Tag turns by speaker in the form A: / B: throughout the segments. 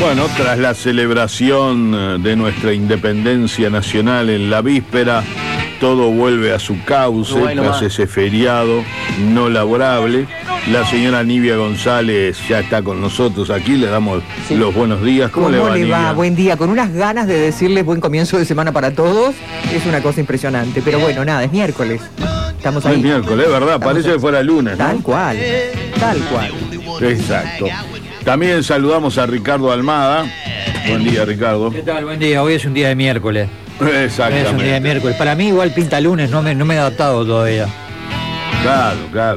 A: Bueno, tras la celebración de nuestra independencia nacional en la víspera, todo vuelve a su cauce tras ese feriado no laborable. La señora Nivia González ya está con nosotros aquí, le damos los buenos días. ¿Cómo le va, Nivia?
B: Buen día, con unas ganas de decirles buen comienzo de semana para todos. Es una cosa impresionante, pero bueno, nada, es miércoles. Estamos ahí.
A: Es miércoles, es verdad, parece que fuera lunes, ¿no?
B: Tal cual.
A: Exacto. También saludamos a Ricardo Almada. Buen día, Ricardo.
C: ¿Qué tal? Buen día. Hoy es un día de miércoles.
A: Exactamente.
C: Es un día de miércoles. Para mí igual pinta lunes, no me he adaptado todavía.
A: Claro.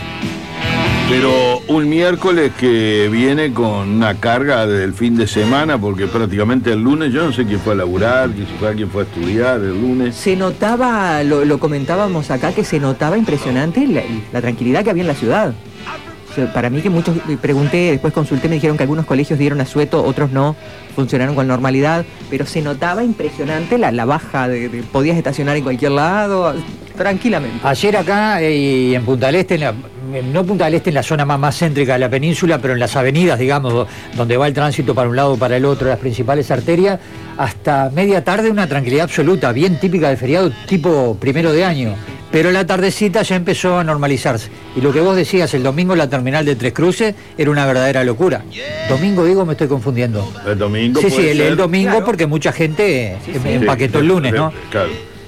A: Pero un miércoles que viene con una carga desde el fin de semana, porque prácticamente el lunes, yo no sé quién fue a laburar, quién fue a estudiar el lunes.
B: Se notaba, lo comentábamos acá, que se notaba impresionante la tranquilidad que había en la ciudad. Para mí, que muchos, pregunté, después consulté, me dijeron que algunos colegios dieron asueto, otros no, funcionaron con normalidad, pero se notaba impresionante la baja de podías estacionar en cualquier lado, tranquilamente.
C: Ayer acá y en Punta del Este, no Punta del Este en la zona más céntrica de la península, pero en las avenidas, digamos, donde va el tránsito para un lado o para el otro, las principales arterias, hasta media tarde una tranquilidad absoluta, bien típica de feriado tipo 1 de año. Pero la tardecita ya empezó a normalizarse. Y lo que vos decías, el domingo la terminal de Tres Cruces era una verdadera locura. Domingo, digo, me estoy confundiendo.
A: El domingo.
C: Sí, el domingo, claro. Porque mucha gente empaquetó el lunes, ¿no?
A: Claro.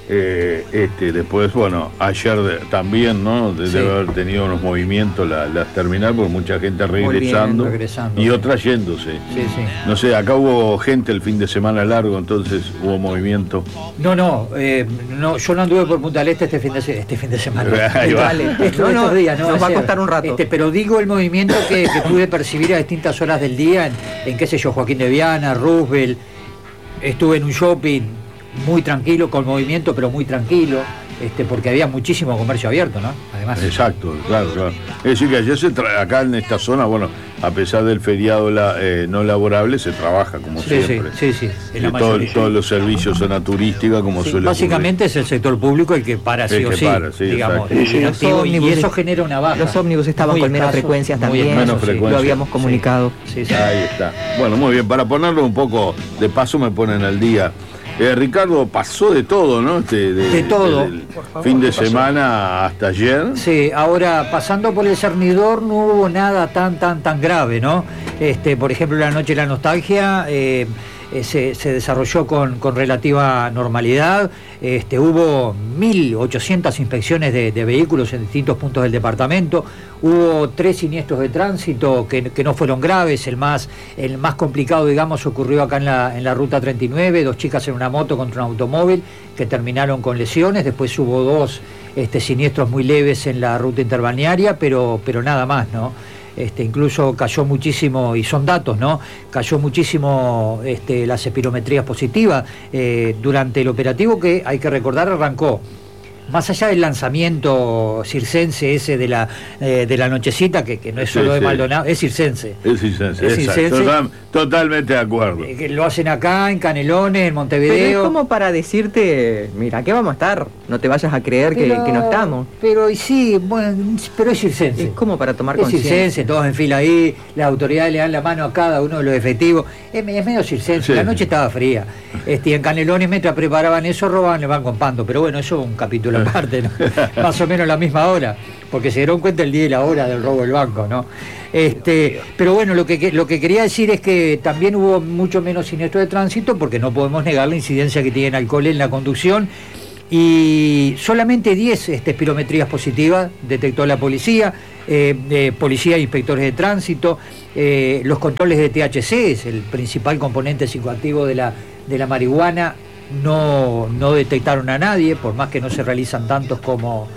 A: Después, bueno, ayer también, ¿no? Debe haber tenido unos movimientos las terminales, porque mucha gente regresando y otra yéndose.
C: Sí.
A: No sé, acá hubo gente el fin de semana largo, entonces hubo movimiento.
C: No, yo no anduve por Punta del Este este fin de semana.
B: Estos días, ¿no? Nos va a costar un rato.
C: Pero digo el movimiento que pude percibir a distintas horas del día en qué sé yo, Joaquín de Viana, Roosevelt. Estuve en un shopping muy tranquilo, con movimiento, pero muy tranquilo, porque había muchísimo comercio abierto, ¿no? Además.
A: Exacto, claro. Es decir, que ayer acá en esta zona, bueno, a pesar del feriado no laborable, se trabaja como siempre.
C: Sí.
A: Todos los servicios, zona turística, como suele
C: básicamente
A: ocurrir.
C: Es el sector público el que para sí o sí, digamos. Y eso genera una baja.
B: Los ómnibus estaban con menos frecuencias también, lo habíamos comunicado.
A: Sí. Ahí está. Bueno, muy bien, para ponerlo un poco de paso me ponen al día. Ricardo, pasó de todo, ¿no?
C: De todo.
A: Fin de semana hasta ayer.
C: Sí, ahora pasando por el cernidor no hubo nada tan grave, ¿no? Por ejemplo, la noche de la nostalgia se desarrolló con relativa normalidad. Hubo 1.800 inspecciones de vehículos en distintos puntos del departamento. Hubo 3 siniestros de tránsito que no fueron graves. El más complicado, digamos, ocurrió acá en la ruta 39, 2 chicas en una moto contra un automóvil que terminaron con lesiones. Después hubo 2 siniestros muy leves en la ruta interbalnearia, pero nada más, ¿no? Incluso cayó muchísimo, y son datos, ¿no? Cayó muchísimo las espirometrías positivas durante el operativo, que hay que recordar arrancó más allá del lanzamiento circense ese de la nochecita, que no es solo de Maldonado, es circense.
A: Es circense. Totalmente de acuerdo.
C: Que lo hacen acá, en Canelones, en Montevideo.
B: Pero es como para decirte, mira, ¿qué vamos a estar? No te vayas a creer que no estamos.
C: Pero sí, bueno, pero es circense.
B: Es como para tomar
C: conciencia. Es circense, todos en fila ahí, las autoridades le dan la mano a cada uno de los efectivos. Es medio circense, la noche estaba fría. En Canelones, mientras preparaban eso, robaban el banco en Pando. Pero bueno, eso es un capítulo aparte, ¿no? Más o menos a la misma hora, porque se dieron cuenta el día y la hora del robo del banco, ¿no? Pero bueno, lo que quería decir es que también hubo mucho menos siniestro de tránsito, porque no podemos negar la incidencia que tiene el alcohol en la conducción, y solamente 10 espirometrías positivas detectó la policía, policía e inspectores de tránsito. Los controles de THC, es el principal componente psicoactivo de la marihuana, no detectaron a nadie, por más que no se realizan tantos como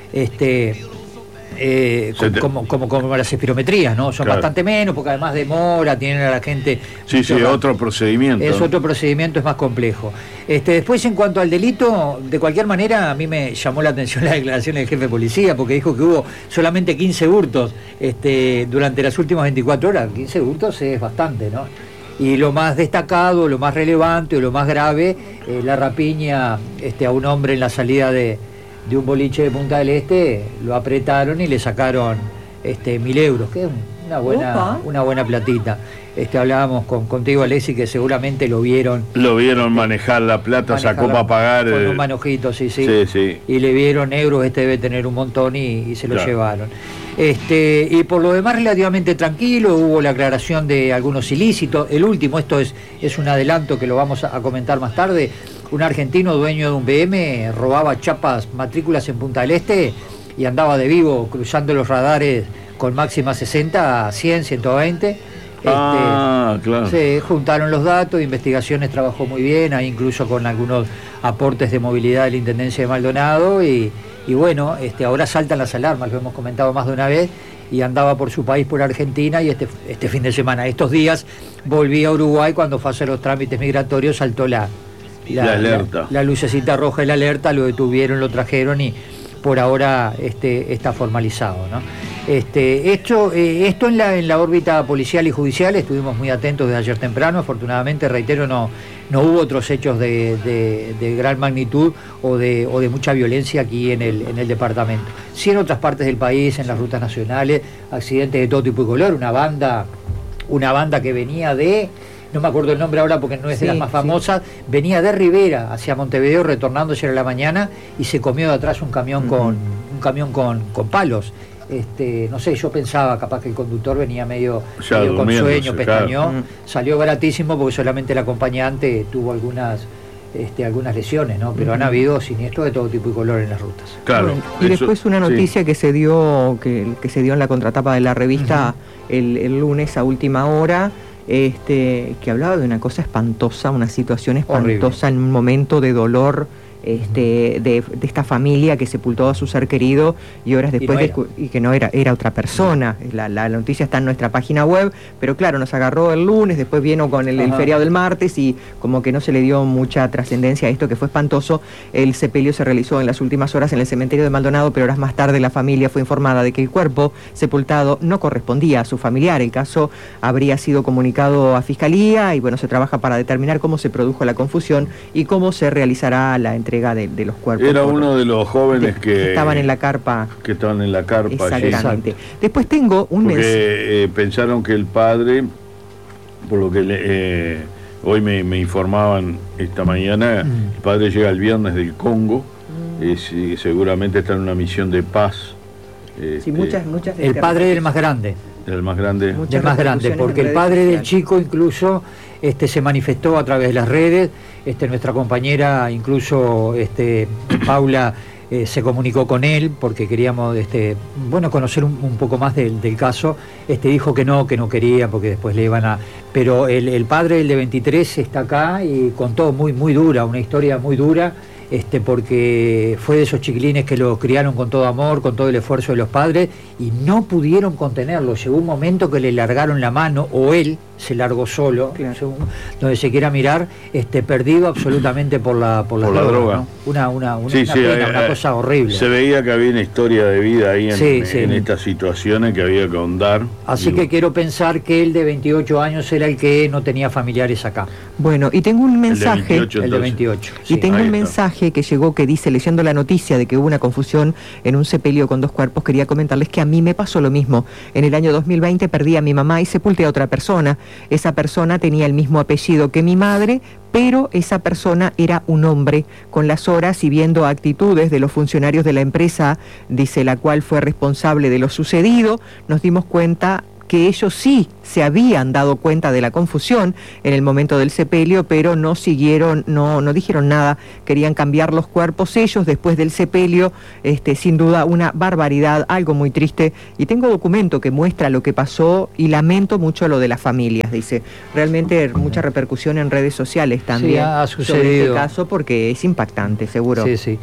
C: como las espirometrías, ¿no? Son bastante menos, porque además demora, tienen a la gente...
A: Sí, otro procedimiento.
C: Es otro procedimiento, es más complejo. Después, en cuanto al delito, de cualquier manera, a mí me llamó la atención la declaración del jefe de policía, porque dijo que hubo solamente 15 hurtos durante las últimas 24 horas. 15 hurtos es bastante, ¿no? Y lo más destacado, lo más relevante o lo más grave, la rapiña a un hombre en la salida de un boliche de Punta del Este, lo apretaron y le sacaron 1.000 euros, que es una buena platita. Hablábamos contigo, Alessi, que seguramente lo vieron.
A: Lo vieron manejar la plata, sacó para pagar.
C: Con un manojito, sí.
A: Sí.
C: Y le vieron euros, debe tener un montón y se lo llevaron. Y por lo demás relativamente tranquilo, hubo la aclaración de algunos ilícitos. El último, esto es un adelanto que lo vamos a comentar más tarde. Un argentino dueño de un BM robaba chapas, matrículas en Punta del Este y andaba de vivo cruzando los radares con máxima 60, 100, 120.
A: Claro.
C: Se juntaron los datos, investigaciones trabajó muy bien, ahí incluso con algunos aportes de movilidad de la Intendencia de Maldonado y bueno, ahora saltan las alarmas, lo hemos comentado más de una vez, y andaba por su país, por Argentina, y este fin de semana, estos días, volví a Uruguay. Cuando fue a hacer los trámites migratorios, saltó la
A: alerta.
C: La lucecita roja de la alerta, lo detuvieron, lo trajeron y por ahora está formalizado, ¿no? Esto en la órbita policial y judicial, estuvimos muy atentos desde ayer temprano. Afortunadamente, reitero, no hubo otros hechos de gran magnitud o de mucha violencia aquí en el departamento. Sí, en otras partes del país, en las rutas nacionales, accidentes de todo tipo y color. Una banda que venía de... No me acuerdo el nombre ahora porque no es de las más famosas, venía de Rivera hacia Montevideo retornándose a la mañana y se comió de atrás un camión con palos. No sé, yo pensaba capaz que el conductor venía medio con sueño, pestañó, salió baratísimo porque solamente el acompañante tuvo algunas lesiones, ¿no? Pero han habido siniestros de todo tipo y color en las rutas.
A: Claro.
B: Bueno, y después una noticia que se dio en la contratapa de la revista el lunes a última hora. Que hablaba de una cosa espantosa, una situación espantosa, horrible, en un momento de dolor de esta familia que sepultó a su ser querido y horas después y que no era otra persona. La noticia está en nuestra página web, pero claro, nos agarró el lunes, después vino con el feriado del martes y como que no se le dio mucha trascendencia a esto, que fue espantoso. El sepelio se realizó en las últimas horas en el cementerio de Maldonado, pero horas más tarde la familia fue informada de que el cuerpo sepultado no correspondía a su familiar. El caso habría sido comunicado a Fiscalía y bueno, se trabaja para determinar cómo se produjo la confusión y cómo se realizará la entrega de los cuerpos.
A: Era uno de los jóvenes que
B: estaban en la carpa.
A: Que estaban en la carpa.
B: Exactamente. Después tengo un
A: mensaje. Pensaron que el padre, por lo que hoy me informaban esta mañana, el padre llega el viernes del Congo, y seguramente está en una misión de paz.
B: Sí, muchas
C: el padre del más grande.
A: Del más grande.
C: Del más grande, porque el padre del chico incluso se manifestó a través de las redes. Nuestra compañera, incluso Paula, se comunicó con él porque queríamos conocer un poco más del caso. Dijo que no quería porque después le iban a... Pero el padre, el de 23, está acá y contó muy dura, una historia muy dura. Porque fue de esos chiquilines que lo criaron con todo amor, con todo el esfuerzo de los padres y no pudieron contenerlo. Llegó un momento que le largaron la mano o él se largó solo, claro, según donde se quiera mirar, perdido absolutamente por la droga, ¿no? Una pena, una cosa horrible.
A: Se veía que había una historia de vida ahí en estas situaciones que había que ahondar.
C: Así que quiero pensar que el de 28 años era el que no tenía familiares acá.
B: Bueno, y tengo un mensaje.
C: El de 28.
B: Y tengo un mensaje que llegó que dice, leyendo la noticia de que hubo una confusión en un sepelio con 2 cuerpos, quería comentarles que a mí me pasó lo mismo. En el año 2020 perdí a mi mamá y sepulté a otra persona. Esa persona tenía el mismo apellido que mi madre, pero esa persona era un hombre. Con las horas y viendo actitudes de los funcionarios de la empresa, dice, la cual fue responsable de lo sucedido, nos dimos cuenta que ellos sí se habían dado cuenta de la confusión en el momento del sepelio, pero no siguieron, no dijeron nada, querían cambiar los cuerpos ellos después del sepelio. Sin duda una barbaridad, algo muy triste, y tengo documento que muestra lo que pasó y lamento mucho lo de las familias, dice. Realmente mucha repercusión en redes sociales también.
C: Sí, ha sucedido
B: sobre este caso porque es impactante, seguro.
C: Sí.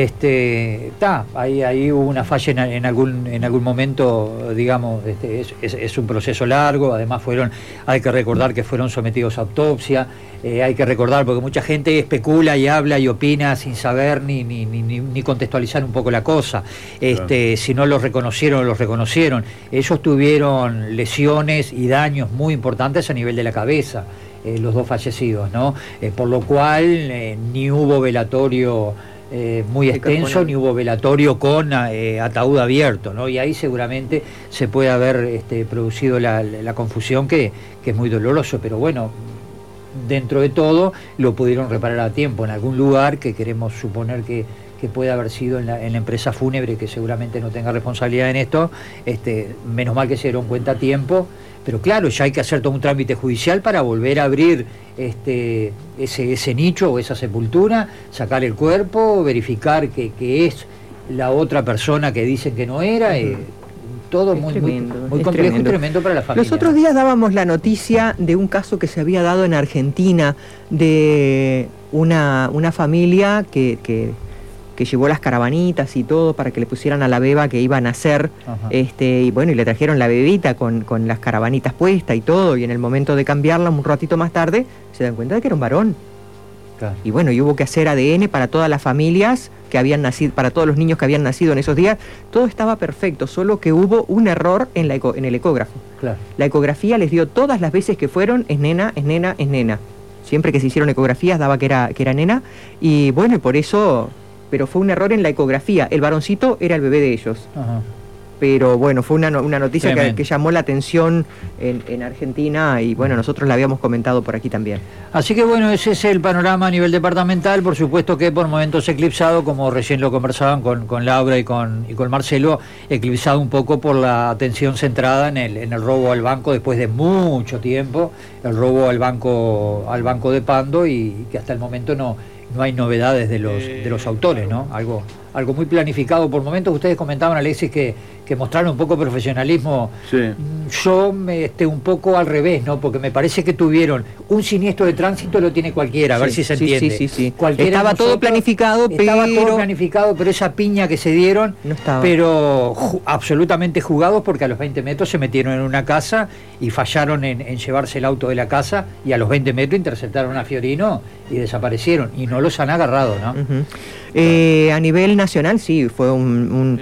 C: Ahí hubo una falla en algún momento, digamos, es un proceso largo. Además hay que recordar que fueron sometidos a autopsia, hay que recordar, porque mucha gente especula y habla y opina sin saber ni contextualizar un poco la cosa. Claro. Si no los reconocieron. Ellos tuvieron lesiones y daños muy importantes a nivel de la cabeza, los 2 fallecidos, ¿no? Por lo cual ni hubo velatorio muy extenso, ni hubo velatorio con ataúd abierto, ¿no? Y ahí seguramente se puede haber producido la confusión, que es muy doloroso, pero bueno, dentro de todo lo pudieron reparar a tiempo en algún lugar que queremos suponer que puede haber sido en la empresa fúnebre, que seguramente no tenga responsabilidad en esto. Menos mal que se dieron cuenta a tiempo, pero claro, ya hay que hacer todo un trámite judicial para volver a abrir ese nicho o esa sepultura, sacar el cuerpo, verificar que es la otra persona que dicen que no era. Todo muy complejo y tremendo para la familia.
B: Los otros días dábamos la noticia de un caso que se había dado en Argentina, de una familia que llevó las caravanitas y todo para que le pusieran a la beba que iba a nacer, y bueno, y le trajeron la bebita con las caravanitas puestas y todo, y en el momento de cambiarla, un ratito más tarde, se dan cuenta de que era un varón. Claro. Y bueno, y hubo que hacer ADN para todas las familias que habían nacido, para todos los niños que habían nacido en esos días. Todo estaba perfecto, solo que hubo un error en el ecógrafo. Claro. La ecografía les dio todas las veces que fueron, es nena, es nena, es nena. Siempre que se hicieron ecografías daba que era nena, y bueno, y por eso... Pero fue un error en la ecografía. El varoncito era el bebé de ellos. Ajá. Pero bueno, fue una noticia que llamó la atención en Argentina, y bueno, nosotros la habíamos comentado por aquí también.
C: Así que bueno, ese es el panorama a nivel departamental. Por supuesto que por momentos eclipsado, como recién lo conversaban con Laura y con Marcelo, eclipsado un poco por la atención centrada en el robo al banco después de mucho tiempo, el robo al banco de Pando, y que hasta el momento no hay novedades de los autores, ¿no? Algo muy planificado por momentos. Ustedes comentaban, Alexis, que mostraron un poco profesionalismo. Sí. Yo un poco al revés, ¿no? Porque me parece que tuvieron un siniestro de tránsito, lo tiene cualquiera, a ver si se entiende.
B: Sí. Estaba todo planificado,
C: pero esa piña que se dieron, no estaba. Pero absolutamente jugados, porque a los 20 metros se metieron en una casa y fallaron en llevarse el auto de la casa, y a los 20 metros interceptaron a Fiorino y desaparecieron, y no los han agarrado, ¿no?
B: A nivel nacional, sí, fue un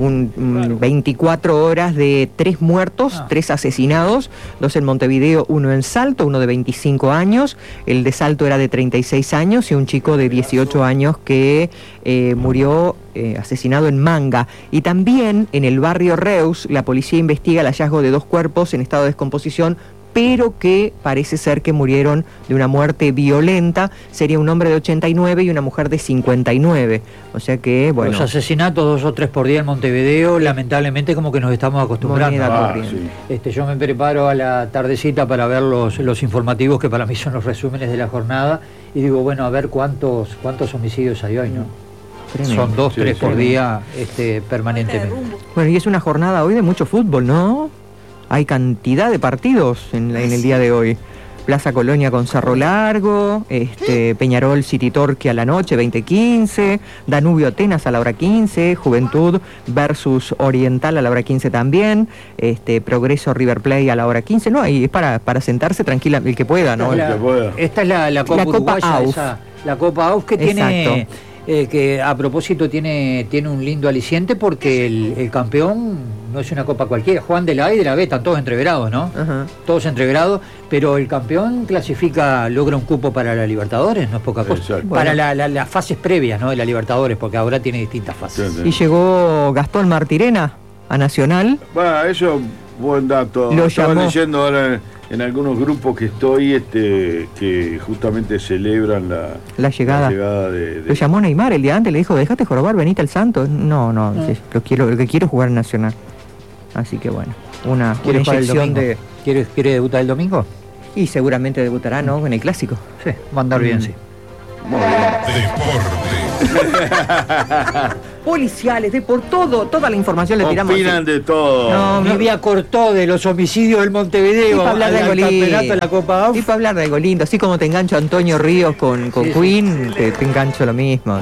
B: 24 horas de 3 muertos, 3 asesinados, 2 en Montevideo, 1 en Salto, uno de 25 años, el de Salto era de 36 años, y un chico de 18 años que murió asesinado en Manga. Y también en el barrio Reus, la policía investiga el hallazgo de 2 cuerpos en estado de descomposición, pero que parece ser que murieron de una muerte violenta. Sería un hombre de 89 y una mujer de 59. O sea que, bueno...
C: Los asesinatos 2 o 3 por día en Montevideo, lamentablemente como que nos estamos acostumbrando. Sí. Yo me preparo a la tardecita para ver los informativos, que para mí son los resúmenes de la jornada, y digo, bueno, a ver cuántos homicidios hay hoy, ¿no? Tremendo. Son 2, 3 por día permanentemente.
B: Bueno, y es una jornada hoy de mucho fútbol, ¿no? Hay cantidad de partidos en el día de hoy. Plaza Colonia con Cerro Largo, Peñarol City Torque a la noche, 20:15, Danubio Atenas a la hora 15, Juventud versus Oriental a la hora 15 también, Progreso River Plate a la hora 15. No, es para sentarse tranquila el que pueda, ¿no?
C: Esta es la Copa Uruguaya, la Copa AUF, que tiene... que a propósito tiene un lindo aliciente, porque el campeón no es una copa cualquiera. Juan de la A y de la B están todos entreverados, ¿no? Uh-huh. Todos entreverados, pero el campeón logra un cupo para la Libertadores, no es poca cosa. Exacto. Para las fases previas, ¿no?, de la Libertadores, porque ahora tiene distintas fases.
B: Sí. Y llegó Gastón Martirena a Nacional.
A: Bueno, eso, buen dato. Estaba leyendo ahora en algunos grupos que estoy, que justamente celebran la llegada de...
B: Lo llamó Neymar el día antes, le dijo, dejate jorobar, venite al Santos. No. Lo que quiero jugar en Nacional. Así que bueno, una inyección de...
C: ¿Quiere debutar el domingo?
B: Y seguramente debutará, ¿no?, en el Clásico.
C: Sí, va a andar bien, sí.
A: Muy bien.
B: Policiales, toda la información le tiramos.
A: Opinan de todo.
C: No, mi día cortó de los homicidios del Montevideo.
B: Y para hablar de algo lindo.
C: De la Copa AUF.
B: Y para hablar de algo lindo. Así como te engancho Antonio Ríos con Queen, te engancho lo mismo.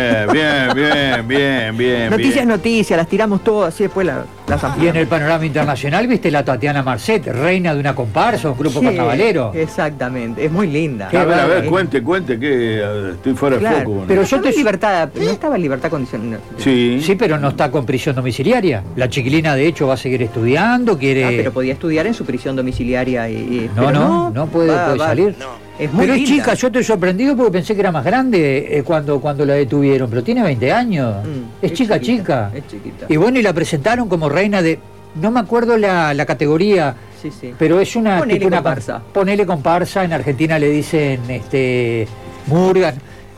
A: Bien.
B: Noticias, las tiramos todas, así después las ampliamos.
C: Y en el panorama internacional, ¿viste la Tatiana Marcet, reina de una comparsa, un grupo carnavalero?
B: Exactamente, es muy linda.
A: A ver, cuente, que estoy fuera de foco.
C: Pero yo
B: no estaba en libertad condicional.
A: Sí.
C: Sí, pero no está con prisión domiciliaria. La chiquilina, de hecho, va a seguir estudiando, quiere...
B: pero podía estudiar en su prisión domiciliaria
C: No puede salir.
B: No. Es muy
C: pero es
B: linda.
C: chica, yo estoy sorprendido porque pensé que era más grande cuando la detuvieron, pero tiene 20 años. Es chica.
B: Es chiquita.
C: Y bueno, y la presentaron como reina de... No me acuerdo la categoría,
B: Sí.
C: pero es una...
B: Ponele
C: tipo una
B: comparsa.
C: Ponele comparsa, en Argentina le dicen Murgan,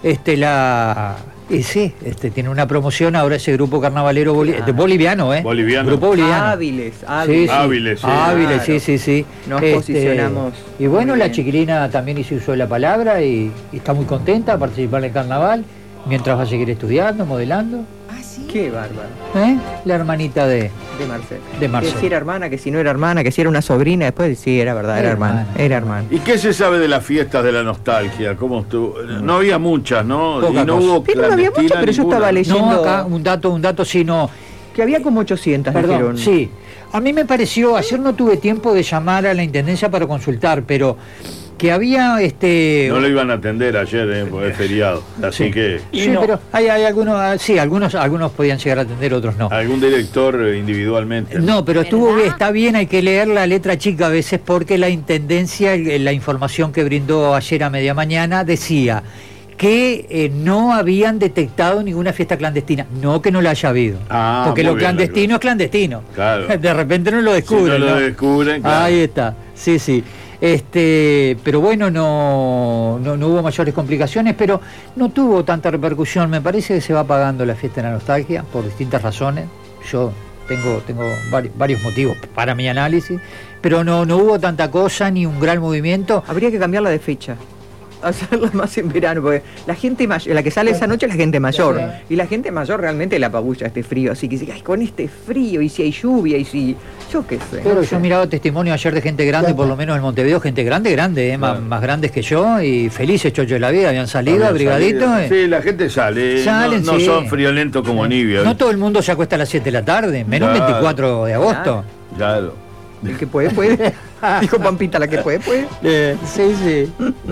C: Y sí, tiene una promoción ahora ese grupo carnavalero boliviano,
A: Boliviano.
C: Grupo boliviano.
B: Hábiles.
C: Sí.
A: Hábiles, sí.
C: Hábiles,
B: Claro.
C: sí.
B: Nos posicionamos.
C: Y bueno,
B: muy
C: la
B: bien.
C: chiquilina también hizo uso de la palabra y está muy contenta de participar en el carnaval, mientras va a seguir estudiando, modelando.
B: Qué bárbaro.
C: La hermanita de
B: Marcel.
C: De Marcel.
B: Que si era hermana, que si no era hermana, que si era una sobrina, después sí, era verdad, era hermana. Era hermana.
A: ¿Y qué se sabe de las fiestas de la nostalgia? ¿Cómo estuvo? No había muchas, ¿no?
C: Poca
A: Y no
C: cosa.
A: hubo
B: Pero no había mucho,
A: clandestina
B: pero yo
A: ninguna.
B: estaba leyendo.
C: No, acá un dato sí, no.
B: Que había como 800,
C: Perdón,
B: dijeron.
C: sí. A mí me pareció, ayer no tuve tiempo de llamar a la Intendencia para consultar, pero que había
A: No lo iban a atender ayer, porque es feriado. Así que
C: Sí, pero hay algunos, algunos podían llegar a atender, otros no.
A: algún director individualmente.
C: No, pero está bien, hay que leer la letra chica a veces porque la Intendencia, la información que brindó ayer a media mañana decía que no habían detectado ninguna fiesta clandestina, no que no la haya habido, porque
A: muy
C: lo
A: bien,
C: clandestino es clandestino.
A: Claro.
C: De repente no lo descubren.
A: Si no lo descubren, claro.
C: Ahí está, sí. Pero bueno, no hubo mayores complicaciones, pero no tuvo tanta repercusión. Me parece que se va apagando la fiesta de la nostalgia por distintas razones. Yo tengo varios motivos para mi análisis, pero no hubo tanta cosa ni un gran movimiento.
B: Habría que cambiarla de fecha. Hacerla más en verano, porque la gente mayor, la que sale esa noche es la gente mayor. Y la gente mayor realmente la apabulla este frío. Así que dice, ay, con este frío, y si hay lluvia, y si. Yo qué sé.
C: Pero
B: no
C: yo
B: sé.
C: miraba testimonio ayer de gente grande, por lo menos en Montevideo, gente grande, más grandes que yo, y felices, chocho de la vida, habían salido abrigaditos.
A: Sí, la gente sale.
C: Salen,
A: no
C: sí.
A: son friolentos como Nibia.
C: No todo el mundo se acuesta a las 7 de la tarde, menos
A: Claro.
C: 24 de agosto.
A: Claro.
B: El que puede, puede. Dijo Pampita, la que puede, puede.
C: Sí.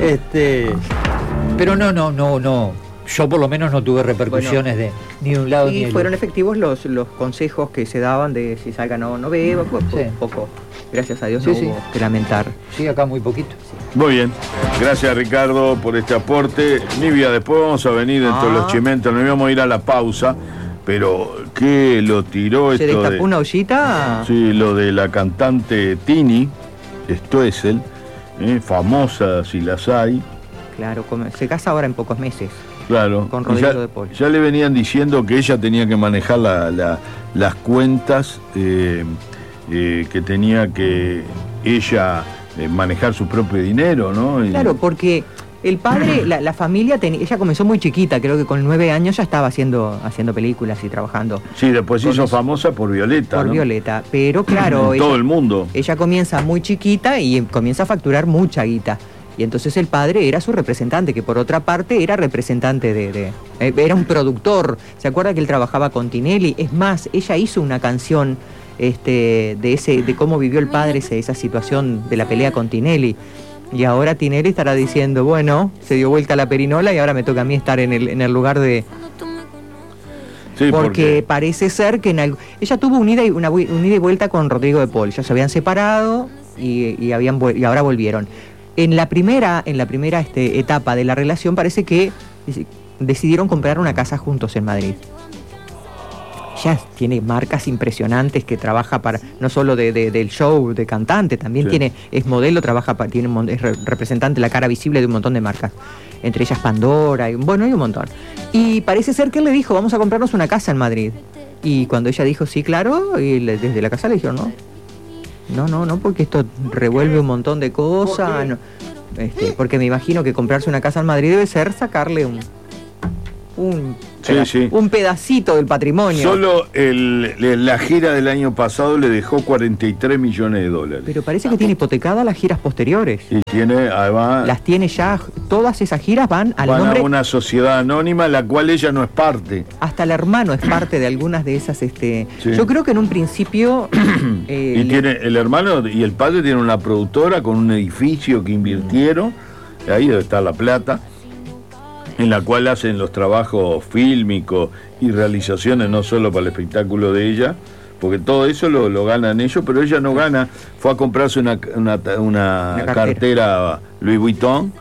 C: Pero no. Yo por lo menos no tuve repercusiones ni de un lado ni
B: Y
C: del
B: fueron
C: otro.
B: efectivos los consejos que se daban de si salga no beba,
C: Sí.
B: poco. Gracias a Dios
C: Sí,
B: no
C: sí.
B: hubo que lamentar.
C: Sí, acá muy poquito.
A: Muy bien. Gracias, Ricardo, por este aporte. Nibia, después vamos a venir dentro de los chimentos. Nos íbamos a ir a la pausa. Pero, ¿qué lo tiró
B: Se
A: esto
B: destapó una ollita.
A: Sí, lo de la cantante Tini Stoessel, famosa si las hay.
B: Claro, se casa ahora en pocos meses.
A: Claro.
B: Con
A: Y
B: Rodrigo de Paul.
A: ya le venían diciendo que ella tenía que manejar las cuentas, que tenía que ella manejar su propio dinero, ¿no?
B: Claro, porque el padre, la familia, ella comenzó muy chiquita, creo que con 9 años ya estaba haciendo películas y trabajando.
A: Sí, después se hizo famosa por Violeta,
B: Por
A: ¿no?
B: Violeta, pero claro,
A: Todo el mundo.
B: ella comienza muy chiquita y comienza a facturar mucha guita. Y entonces el padre era su representante, que por otra parte era representante era un productor. ¿Se acuerda que él trabajaba con Tinelli? Es más, ella hizo una canción de cómo vivió el padre esa situación de la pelea con Tinelli. Y ahora Tinelli estará diciendo, bueno, se dio vuelta la perinola y ahora me toca a mí estar en el lugar de...
A: Sí,
B: porque parece ser que ella tuvo un ida y vuelta con Rodrigo de Paul. Ya se habían separado y ahora volvieron. En la primera etapa de la relación parece que decidieron comprar una casa juntos en Madrid. Ya tiene marcas impresionantes que trabaja para, no solo del show de cantante, también es modelo, es representante, la cara visible de un montón de marcas. Entre ellas Pandora, hay un montón. Y parece ser que él le dijo, vamos a comprarnos una casa en Madrid. Y cuando ella dijo, sí, claro, y desde la casa le dijeron, no, porque esto revuelve un montón de cosas. No. Porque me imagino que comprarse una casa en Madrid debe ser sacarle un pedacito del patrimonio.
A: Solo la gira del año pasado le dejó 43 millones de dólares.
B: Pero parece que tiene hipotecadas las giras posteriores.
A: Y tiene, además...
B: Las tiene ya, todas esas giras van nombre...
A: a una sociedad anónima, la cual ella no es parte.
B: Hasta el hermano es parte de algunas de esas...
A: Sí.
B: Yo creo que en un principio...
A: y tiene el hermano y el padre tienen una productora con un edificio que invirtieron, ahí debe estar la plata. en la cual hacen los trabajos fílmicos y realizaciones, no solo para el espectáculo de ella, porque todo eso lo ganan ellos, pero ella no gana. Fue a comprarse una cartera Louis Vuitton,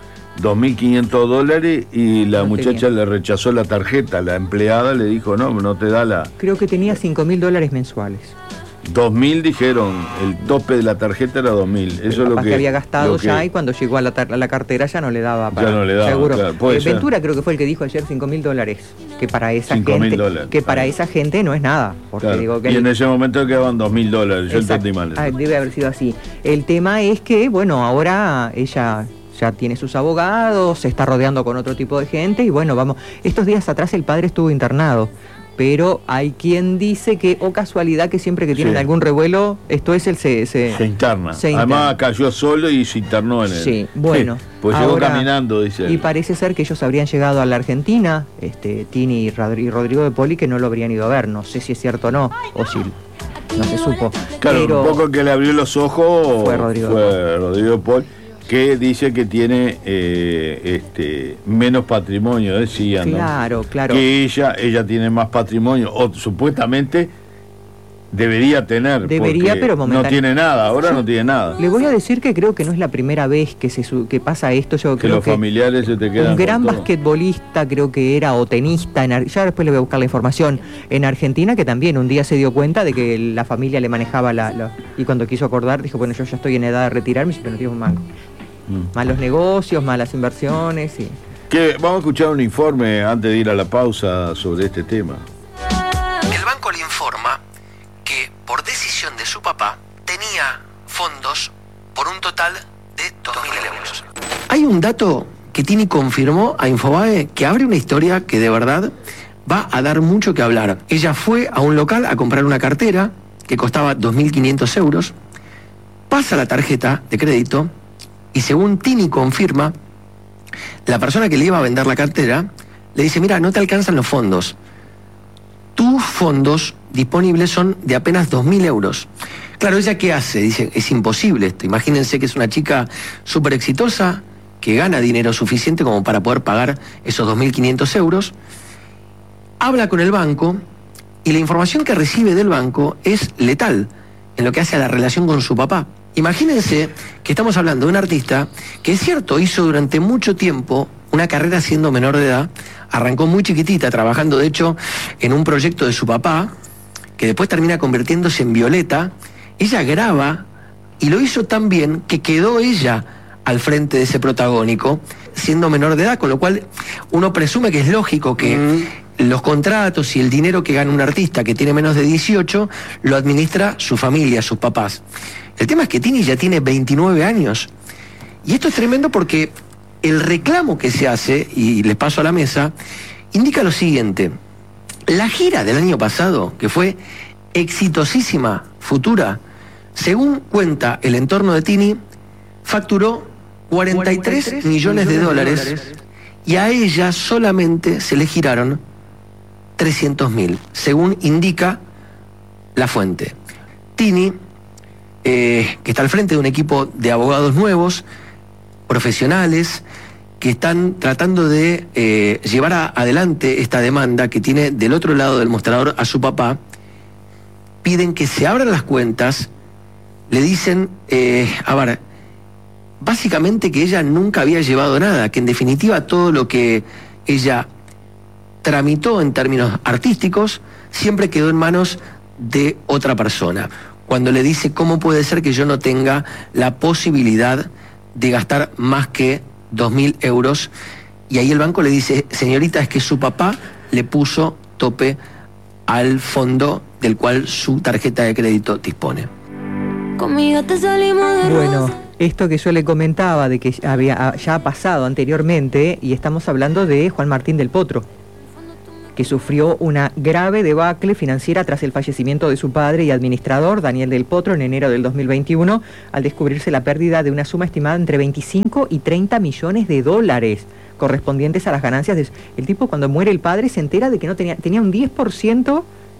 A: $2.500, y la muchacha le rechazó la tarjeta. La empleada le dijo, no te da la...
B: Creo que tenía $5.000 mensuales.
A: 2.000 dijeron, el tope de la tarjeta era 2.000. Eso es lo que
B: había gastado ya, y cuando llegó a la cartera ya no le daba para...
A: Ya no le daba,
B: seguro.
A: Claro,
B: Ventura creo que fue el que dijo ayer $5.000, que para esa gente, que para esa gente no es nada. Porque
A: claro.
B: Digo que
A: y en ese momento quedaban $2.000, yo entendí mal.
B: Debe haber sido así. El tema es que, bueno, ahora ella ya tiene sus abogados, se está rodeando con otro tipo de gente, y bueno, vamos, estos días atrás el padre estuvo internado. Pero hay quien dice que, casualidad, que siempre que tienen algún revuelo, esto es se
A: interna. Además cayó solo y se internó en él.
B: Sí, bueno.
A: Pues ahora, llegó caminando, dice él.
B: Y parece ser que ellos habrían llegado a la Argentina, Tini y Rodrigo de Poli, que no lo habrían ido a ver. No sé si es cierto o no, o si no se supo.
A: Claro,
B: pero
A: un poco que le abrió los ojos
B: fue Rodrigo
A: de Poli, que dice que tiene menos patrimonio, decían,
B: claro,
A: ¿no?
B: Claro.
A: Que ella tiene más patrimonio, o supuestamente debería tener,
B: pero
A: no tiene nada, ahora no tiene nada.
B: Le voy a decir que creo que no es la primera vez que pasa esto. Yo
A: que
B: creo
A: los familiares se te quedan.
B: Un gran basquetbolista, creo que era, o tenista, ya después le voy a buscar la información, en Argentina, que también un día se dio cuenta de que la familia le manejaba y cuando quiso acordar, dijo, bueno, yo ya estoy en edad de retirarme, pero no tienes un mango. Malos negocios, malas inversiones y...
A: Vamos a escuchar un informe antes de ir a la pausa sobre este tema.
D: El banco le informa que por decisión de su papá tenía fondos por un total de 2.000 euros. Hay un dato que Tini confirmó a Infobae que abre una historia que de verdad va a dar mucho que hablar. Ella fue a un local a comprar una cartera que costaba 2.500 euros, pasa la tarjeta de crédito y, según Tini confirma, la persona que le iba a vender la cartera le dice, mira, no te alcanzan los fondos. Tus fondos disponibles son de apenas 2.000 euros. Claro, ¿ella qué hace? Dice, es imposible esto. Imagínense que es una chica súper exitosa, que gana dinero suficiente como para poder pagar esos 2.500 euros. Habla con el banco y la información que recibe del banco es letal en lo que hace a la relación con su papá. Imagínense que estamos hablando de un artista que, es cierto, hizo durante mucho tiempo una carrera siendo menor de edad, arrancó muy chiquitita, trabajando de hecho en un proyecto de su papá, que después termina convirtiéndose en Violeta. Ella graba y lo hizo tan bien que quedó ella al frente de ese protagónico, siendo menor de edad, con lo cual uno presume que es lógico que los contratos y el dinero que gana un artista que tiene menos de 18 lo administra su familia, sus papás. El tema es que Tini ya tiene 29 años. Y esto es tremendo porque el reclamo que se hace, y les paso a la mesa, indica lo siguiente. La gira del año pasado, que fue exitosísima, Futura, según cuenta el entorno de Tini, facturó 43 millones de dólares y a ella solamente se le giraron 300.000, según indica la fuente. Tini, que está al frente de un equipo de abogados nuevos, profesionales, que están tratando de llevar adelante esta demanda que tiene del otro lado del mostrador a su papá, piden que se abran las cuentas, le dicen, básicamente que ella nunca había llevado nada, que en definitiva todo lo que ella tramitó en términos artísticos siempre quedó en manos de otra persona. Cuando le dice, ¿cómo puede ser que yo no tenga la posibilidad de gastar más que 2.000 euros? Y ahí el banco le dice, señorita, es que su papá le puso tope al fondo del cual su tarjeta de crédito dispone.
E: Conmigo te salimos de
B: Bueno, esto que yo le comentaba de que ya ha pasado anteriormente, y estamos hablando de Juan Martín del Potro, que sufrió una grave debacle financiera tras el fallecimiento de su padre y administrador, Daniel del Potro, en enero del 2021, al descubrirse la pérdida de una suma estimada entre 25 y 30 millones de dólares, correspondientes a las ganancias de... El tipo, cuando muere el padre, se entera de que no tenía un 10%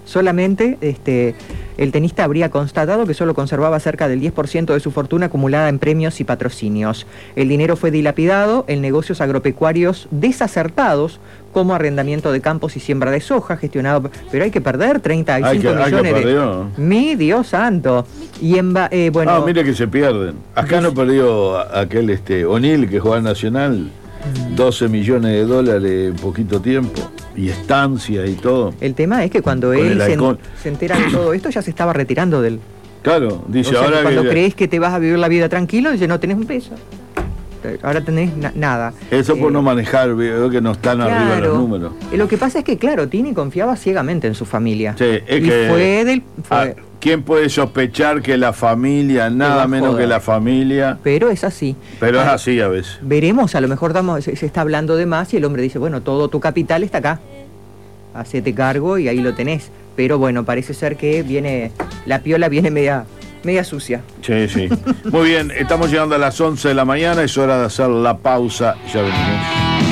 B: Solamente el tenista habría constatado que solo conservaba cerca del 10% de su fortuna acumulada en premios y patrocinios. El dinero fue dilapidado en negocios agropecuarios desacertados, como arrendamiento de campos y siembra de soja, gestionado... Pero hay que perder 35 millones de... ¡Mi Dios santo! Y bueno...
A: Ah, mire que se pierden. Acá no perdió aquel O'Neill, que jugaba en Nacional, 12 millones de dólares en poquito tiempo. Y estancia y todo.
B: El tema es que cuando él se entera de todo esto, ya se estaba retirando del...
A: Claro, dice,
B: o sea,
A: ahora
B: cuando crees que te vas a vivir la vida tranquilo, dice, no tenés un peso. Ahora tenés nada.
A: Eso por no manejar, veo que no están arriba los números.
B: Lo que pasa es que, claro, Tini confiaba ciegamente en su familia.
A: Sí, es que ¿quién puede sospechar que la familia, nada menos que la familia?
B: Pero es así.
A: Pero es así a veces.
B: Veremos, a lo mejor se está hablando de más y el hombre dice, bueno, todo tu capital está acá. Hacete cargo y ahí lo tenés. Pero bueno, parece ser que la piola viene media sucia.
A: Sí. Muy bien, estamos llegando a las 11 de la mañana, es hora de hacer la pausa, ya venimos.